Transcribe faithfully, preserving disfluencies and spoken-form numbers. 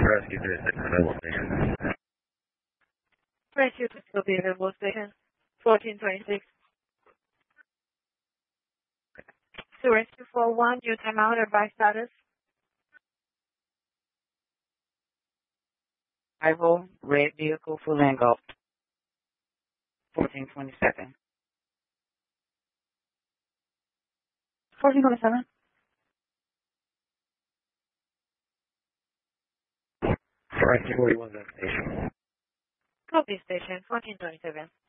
Rescue three six available station. Rescue to still be available station. fourteen twenty-six. To Rescue four one, your timeout advice status. Arrival, red vehicle, full engulfed. fourteen twenty-seven. fourteen twenty-seven. Rescue forty-one station. Copy station, fourteen twenty-seven.